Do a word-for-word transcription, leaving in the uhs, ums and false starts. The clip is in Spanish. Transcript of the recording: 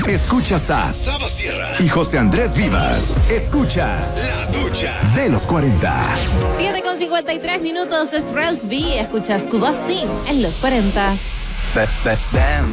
Escuchas a Saba Sierra y José Andrés Vivas. Escuchas La Ducha de los cuarenta. siete con cincuenta y tres minutos es Rels B. Escuchas tu voz sin en los cuarenta.